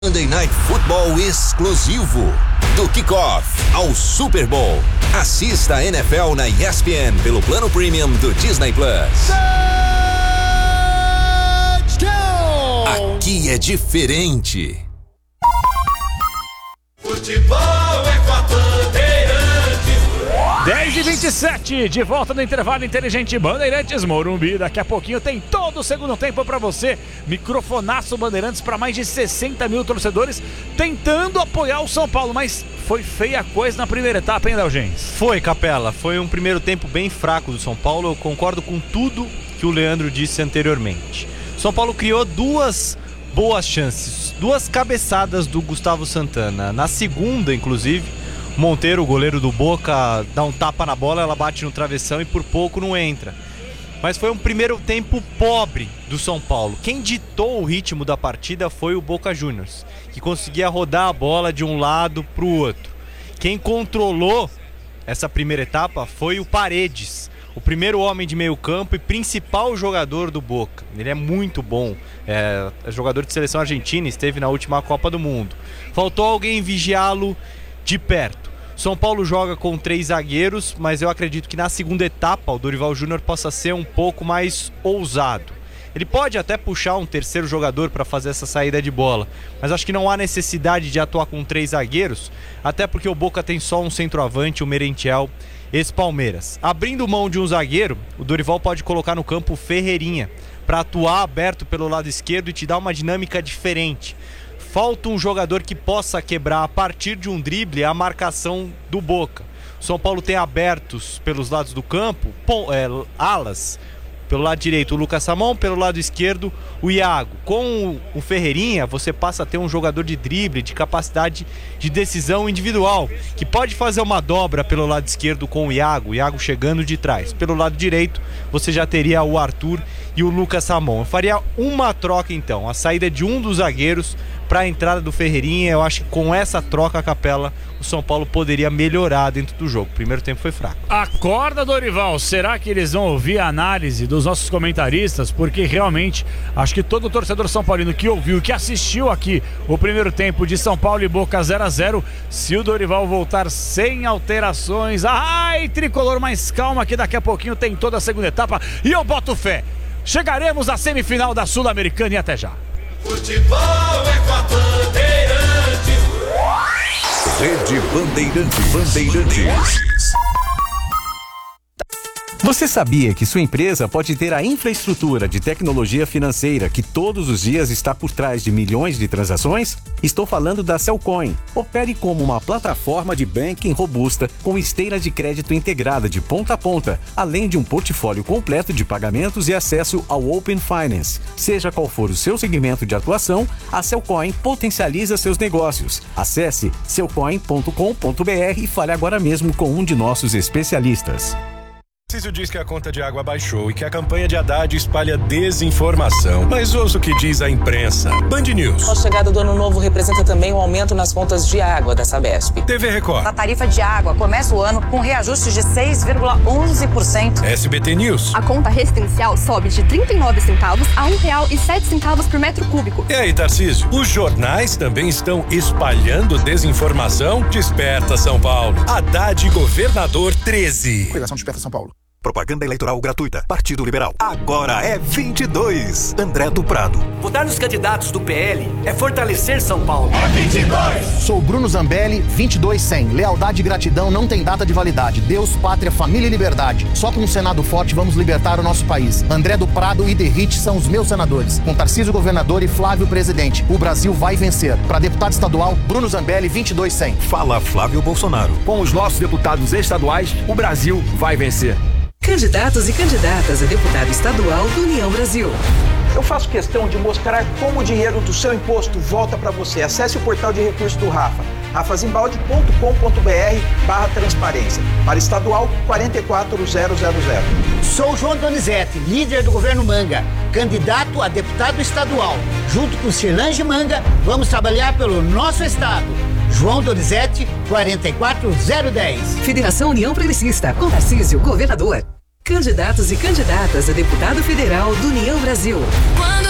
Monday Night Football exclusivo. Do kickoff ao Super Bowl. Assista a NFL na ESPN pelo plano premium do Disney Plus. Aqui é diferente. Futebol é com a Bandeirantes. 10h27, de volta no intervalo inteligente Bandeirantes Morumbi. Daqui a pouquinho tem todo o segundo tempo pra você. Microfonaço Bandeirantes para mais de 60 mil torcedores tentando apoiar o São Paulo, mas foi feia coisa na primeira etapa, hein, Dalgens? Foi, Capela, foi um primeiro tempo bem fraco do São Paulo. Eu concordo com tudo que o Leandro disse anteriormente. São Paulo criou duas boas chances, duas cabeçadas do Gustavo Santana. Na segunda, inclusive, Monteiro, o goleiro do Boca, dá um tapa na bola, ela bate no travessão e por pouco não entra. Mas foi um primeiro tempo pobre do São Paulo. Quem ditou o ritmo da partida foi o Boca Juniors, que conseguia rodar a bola de um lado para o outro. Quem controlou essa primeira etapa foi o Paredes, o primeiro homem de meio campo e principal jogador do Boca. Ele é muito bom, é jogador de seleção argentina, esteve na última Copa do Mundo. Faltou alguém vigiá-lo de perto. São Paulo joga com 3 zagueiros, mas eu acredito que na segunda etapa o Dorival Júnior possa ser um pouco mais ousado. Ele pode até puxar um terceiro jogador para fazer essa saída de bola, mas acho que não há necessidade de atuar com 3 zagueiros, até porque o Boca tem só um centroavante, o Merentiel, ex-Palmeiras. Abrindo mão de um zagueiro, o Dorival pode colocar no campo o Ferreirinha, para atuar aberto pelo lado esquerdo e te dar uma dinâmica diferente. Falta um jogador que possa quebrar a partir de um drible a marcação do Boca. O São Paulo tem abertos pelos lados do campo, alas. Pelo lado direito o Lucas Samon, pelo lado esquerdo o Iago. Com o Ferreirinha você passa a ter um jogador de drible, de capacidade de decisão individual, que pode fazer uma dobra pelo lado esquerdo com o Iago chegando de trás. Pelo lado direito você já teria o Arthur e o Lucas Samon. Eu faria uma troca então, a saída de um dos zagueiros para a entrada do Ferreirinha. Eu acho que com essa troca, Capela, o São Paulo poderia melhorar dentro do jogo. O primeiro tempo foi fraco. Acorda, Dorival. Será que eles vão ouvir a análise dos nossos comentaristas? Porque realmente, acho que todo torcedor são paulino que ouviu, que assistiu aqui o primeiro tempo de São Paulo e Boca 0-0, se o Dorival voltar sem alterações, ai, tricolor, mais calma que daqui a pouquinho tem toda a segunda etapa e eu boto fé. Chegaremos à semifinal da Sul-Americana e até já. Futebol é com a Bandeirantes. Rede Bandeirantes. Você sabia que sua empresa pode ter a infraestrutura de tecnologia financeira que todos os dias está por trás de milhões de transações? Estou falando da Cellcoin. Opere como uma plataforma de banking robusta com esteira de crédito integrada de ponta a ponta, além de um portfólio completo de pagamentos e acesso ao Open Finance. Seja qual for o seu segmento de atuação, a Cellcoin potencializa seus negócios. Acesse cellcoin.com.br e fale agora mesmo com um de nossos especialistas. Tarcísio diz que a conta de água baixou e que a campanha de Haddad espalha desinformação. Mas ouça o que diz a imprensa. Band News. A chegada do ano novo representa também um aumento nas contas de água da Sabesp. TV Record. A tarifa de água começa o ano com reajuste de 6,11%. SBT News. A conta residencial sobe de 39 centavos a R$1,07 por metro cúbico. E aí, Tarcísio? Os jornais também estão espalhando desinformação? Desperta, São Paulo. Haddad, governador 13. Redação Desperta, São Paulo. Propaganda eleitoral gratuita. Partido Liberal. Agora é 22. André do Prado. Votar nos candidatos do PL é fortalecer São Paulo. É 22. Sou Bruno Zambelli, 2200. Lealdade e gratidão não tem data de validade. Deus, pátria, família e liberdade. Só com um Senado forte vamos libertar o nosso país. André do Prado e Derrite são os meus senadores. Com Tarcísio governador e Flávio presidente. O Brasil vai vencer. Para deputado estadual, Bruno Zambelli, 2200. Fala Flávio Bolsonaro. Com os nossos deputados estaduais, o Brasil vai vencer. Candidatos e candidatas a deputado estadual do União Brasil. Eu faço questão de mostrar como o dinheiro do seu imposto volta para você. Acesse o portal de recursos do Rafa, rafazimbalde.com.br/transparência. Para estadual, 44000. Sou João Donizete, líder do governo Manga, candidato a deputado estadual. Junto com Cirlange Manga, vamos trabalhar pelo nosso estado. João Donizete, 44010. Federação União Progressista, com Tarcísio, governador. Candidatos e candidatas a deputado federal do União Brasil.